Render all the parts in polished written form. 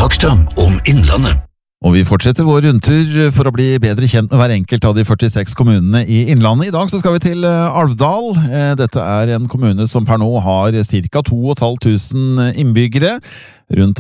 Fakta om Innlandet. Og vi fortsetter vår rundtur for å bli bedre kjent med hver enkelt av de 46 kommunene i Innlandet. I dag så skal vi til Alvdal. Dette er en kommune som per nå har ca. 2500 innbyggere. Rundt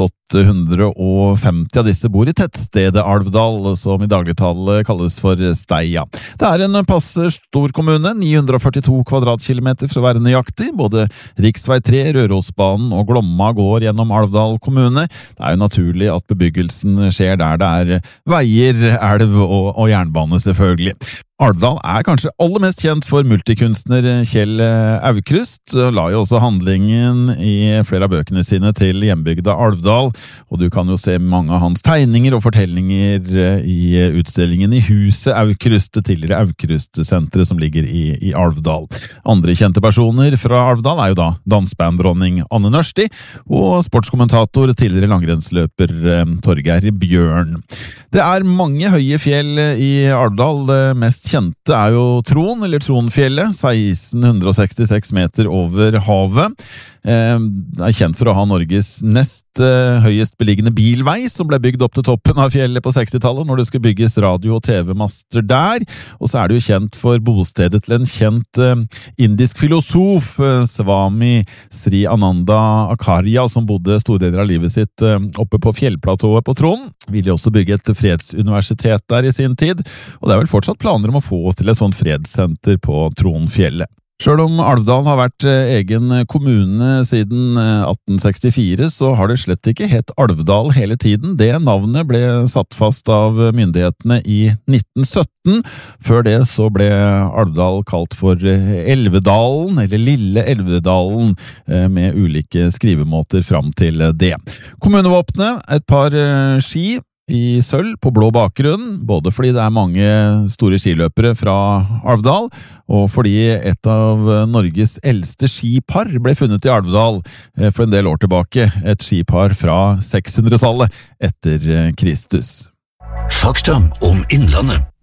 850 av disse bor i tettstedet Alvdal, som i dagligtale kalles for Steia. Det er en passe stor kommune, 942 kvadratkilometer for å være nøyaktig. Både riksvei 3, Rørosbanen og Glomma går gjennom Alvdal kommune. Det er jo naturlig at bebyggelsen skjer der det er veier, elv og jernbane selvfølgelig. Alvdal er kanskje aller mest kjent for multikunstner Kjell Aukrust, la jo også handlingen i flere av bøkene sine til hjembygda Alvdal, og du kan jo se mange av hans tegninger og fortellinger i utstillingen i huset Aukrust, det tidligere Aukrust-senteret som ligger i Alvdal. Andre kjente personer fra Alvdal er jo da dansbanddronning Anne Nørsti og sportskommentator, tidligere langrennsløper Torgeir Bjørn. Det er mange høye fjell i Alvdal, mest kjente er jo Tron, eller Tronfjellet, 1666 meter over havet. Det er kjent for å ha Norges nest høyest beliggende bilvei, som ble bygd opp til toppen av fjellet på 60-tallet, når det skulle bygges radio- og TV-master der. Og så er det jo kjent for bostedet til en kjent indisk filosof, Swami Sri Ananda Acharya, som bodde store deler av livet sitt oppe på fjellplatået på Tron. Ville også bygge et fredsuniversitet der i sin tid, og det er vel fortsatt planer om å få til et sånt fredssenter på Tronfjellet. Selv om Alvdal har vært egen kommune siden 1864, så har det slett ikke hett Alvdal hele tiden. Det navnet ble satt fast av myndighetene i 1917. Før det så ble Alvdal kalt for Elvedalen, eller Lille Elvedalen, med ulike skrivemåter fram til det. Kommunevåpenet, et par ski i sølv på blå bakgrunn, både fordi det er mange store skiløpere fra Alvdal, og fordi et av Norges eldste skipar ble funnet i Alvdal for en del år tilbake, et skipar fra 600-tallet etter Kristus. Fakta om Innlandet.